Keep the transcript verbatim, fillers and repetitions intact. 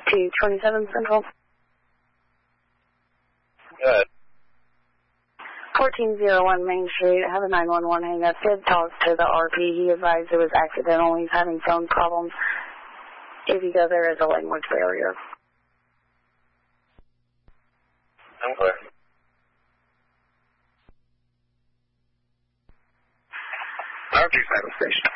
two twenty-seven Central. Good. fourteen oh one Main Street. I have a nine one one hang up. Did talk to the R P. He advised it was accidental. He's having phone problems. If you go, there is a language barrier. Okay. R P Cyber Station.